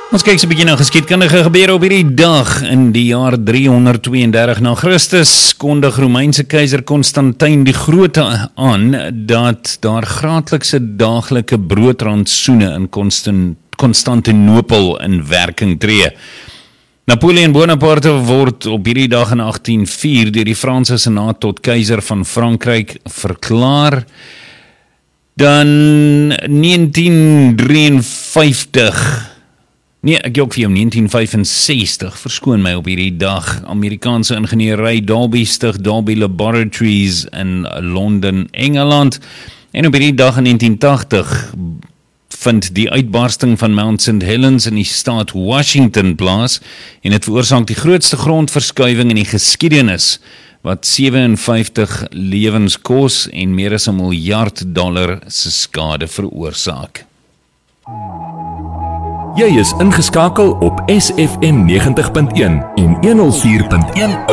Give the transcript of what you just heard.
Ons kyk so 'n bietjie na geskiedkundige gebeure op hierdie dag. In die jaar 332 na Christus kondig Romeinse keiser Konstantin die Grote aan dat daar graadlikse daaglike broodrantsoene in Konstantinopel in werking tree. Napoleon Bonaparte word op hierdie dag in 1804 deur die Franse Senaat tot keiser van Frankryk verklaar. Dan 1965 Nee, ek jok vir jou, 1965, verskoon my op hierdie dag. Amerikaanse ingenieurry Dalby stig Dalby Laboratories in Londen, Engeland. En op hierdie dag in 1980 vind die uitbarsting van Mount St. Helens in die staat Washington plaas en het veroorsaak die grootste grondverskuiving in die geskiedenis, wat 57 lewens kos en meer as $1 miljard se skade veroorsaak. Jy is ingeskakel op SFM 90.1 en 104.1